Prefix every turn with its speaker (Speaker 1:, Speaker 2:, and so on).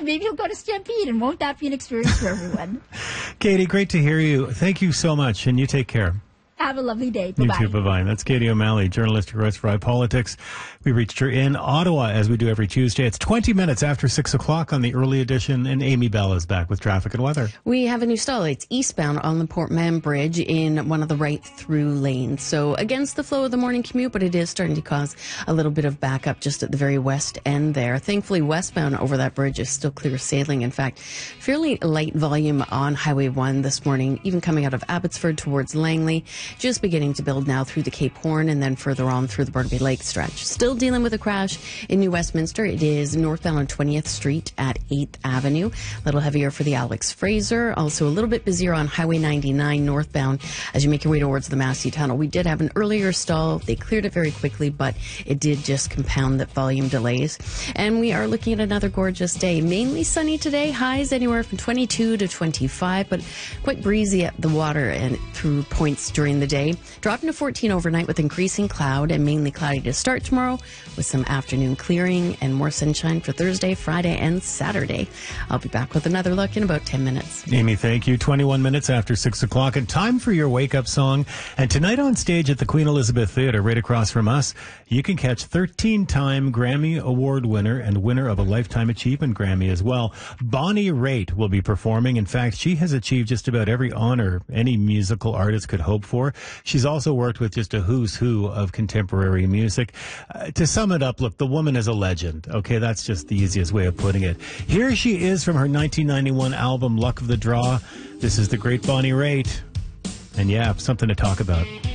Speaker 1: maybe he'll go to Stampede, and won't that be an experience for everyone?
Speaker 2: Katie, great to hear you. Thank you so much, and you take care.
Speaker 1: Have a lovely day. Bye-bye.
Speaker 2: You too, bye-bye. That's Katie O'Malley, journalist who writes for iPolitics. We reached her in Ottawa, as we do every Tuesday. It's 20 minutes after 6 o'clock on the early edition, and Amy Bell is back with traffic and weather.
Speaker 3: We have a new stall. It's eastbound on the Port Mann Bridge in one of the right-through lanes. So against the flow of the morning commute, but it is starting to cause a little bit of backup just at the very west end there. Thankfully, westbound over that bridge is still clear sailing. In fact, fairly light volume on Highway 1 this morning, even coming out of Abbotsford towards Langley. Just beginning to build now through the Cape Horn and then further on through the Burnaby Lake stretch. Still dealing with a crash in New Westminster. It is northbound on 20th Street at 8th Avenue. A little heavier for the Alex Fraser. Also a little bit busier on Highway 99 northbound as you make your way towards the Massey Tunnel. We did have an earlier stall. They cleared it very quickly, but it did just compound the volume delays. And we are looking at another gorgeous day. Mainly sunny today. Highs anywhere from 22 to 25, but quite breezy at the water and through points during the day. Dropping to 14 overnight with increasing cloud and mainly cloudy to start tomorrow with some afternoon clearing and more sunshine for Thursday, Friday, and Saturday. I'll be back with another look in about 10 minutes.
Speaker 2: Amy, thank you. 21 minutes after 6 o'clock, and time for your wake-up song. And tonight on stage at the Queen Elizabeth Theatre, right across from us, you can catch 13-time Grammy Award winner and winner of a Lifetime Achievement Grammy as well. Bonnie Raitt will be performing. In fact, she has achieved just about every honor any musical artist could hope for. She's also worked with just a who's who of contemporary music. To sum it up, look, the woman is a legend. Okay, that's just the easiest way of putting it. Here she is from her 1991 album, Luck of the Draw. This is the great Bonnie Raitt. And yeah, something to talk about.